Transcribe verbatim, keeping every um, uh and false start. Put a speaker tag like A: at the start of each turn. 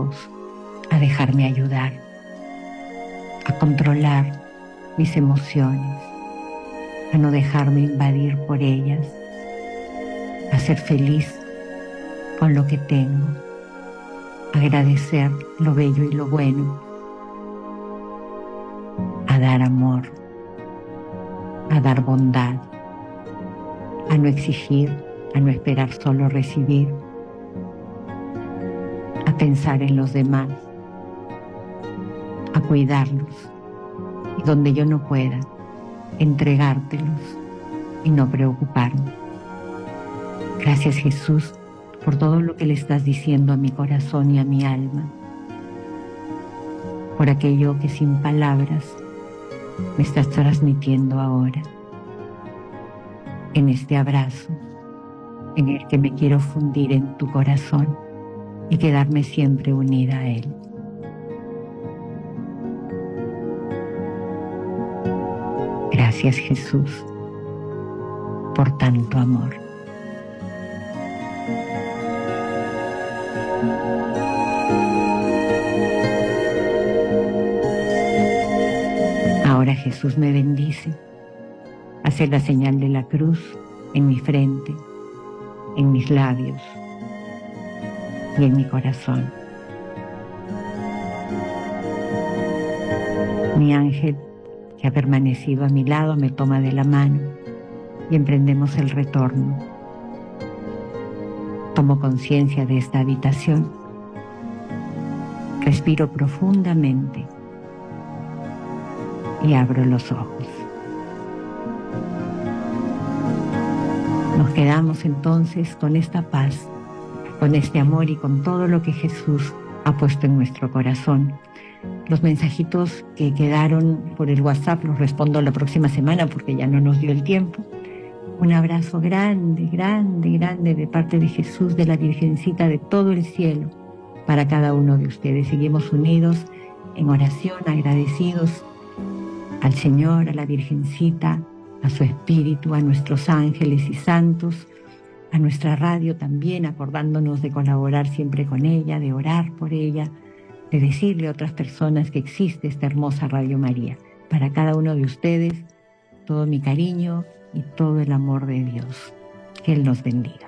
A: voz, a dejarme ayudar, a controlar mis emociones, a no dejarme invadir por ellas, a ser feliz con lo que tengo, a agradecer lo bello y lo bueno, a dar amor, a dar bondad, a no exigir, a no esperar solo recibir, a pensar en los demás, a cuidarlos y donde yo no pueda, entregártelos y no preocuparme. Gracias, Jesús, por todo lo que le estás diciendo a mi corazón y a mi alma, por aquello que sin palabras me estás transmitiendo ahora, en este abrazo en el que me quiero fundir en tu corazón y quedarme siempre unida a él. Gracias, Jesús, por tanto amor. Ahora Jesús me bendice. Hace la señal de la cruz en mi frente, en mis labios y en mi corazón. Mi ángel, que ha permanecido a mi lado, me toma de la mano y emprendemos el retorno. Tomo conciencia de esta habitación. Respiro profundamente y abro los ojos. Nos quedamos entonces con esta paz, con este amor y con todo lo que Jesús ha puesto en nuestro corazón. Los mensajitos que quedaron por el WhatsApp los respondo la próxima semana porque ya no nos dio el tiempo. Un abrazo grande, grande, grande de parte de Jesús, de la Virgencita, de todo el cielo, para cada uno de ustedes. Seguimos unidos en oración, agradecidos al Señor, a la Virgencita, a su Espíritu, a nuestros ángeles y santos, a nuestra radio también, acordándonos de colaborar siempre con ella, de orar por ella, de decirle a otras personas que existe esta hermosa Radio María. Para cada uno de ustedes, todo mi cariño y todo el amor de Dios. Que Él nos bendiga.